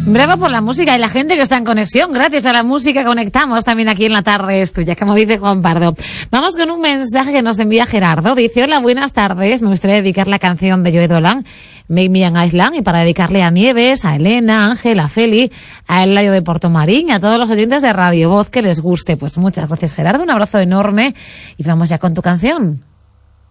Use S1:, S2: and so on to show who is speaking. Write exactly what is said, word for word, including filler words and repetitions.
S1: Bravo por la música y la gente que está en conexión. Gracias a la música conectamos también aquí en La Tarde es Tuya, como dice Juan Pardo. Vamos con un mensaje que nos envía Gerardo. Dice: hola, buenas tardes. Me gustaría dedicar la canción de Joe Dolan, Make Me an Island, y para dedicarle a Nieves, a Elena, a Ángel, a Feli, a Eladio de Portomarín y a todos los oyentes de Radio Voz que les guste. Pues muchas gracias, Gerardo. Un abrazo enorme y vamos ya con tu canción.